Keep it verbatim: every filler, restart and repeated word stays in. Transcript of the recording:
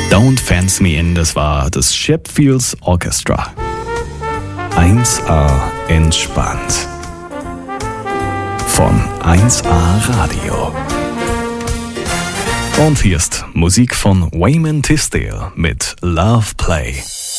Don't Fence Me In, das war das Sheffields Orchestra. eins A entspannt. Von eins A Radio. Und hier ist Musik von Wayman Tisdale mit Love Play.